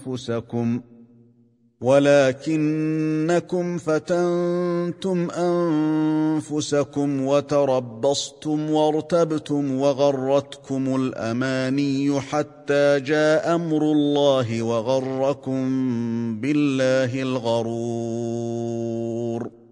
أنفسكم ولكنكم فتنتم أنفسكم وتربصتم وارتبتم وغرتكم الأماني حتى جاء أمر الله وغركم بالله الغرور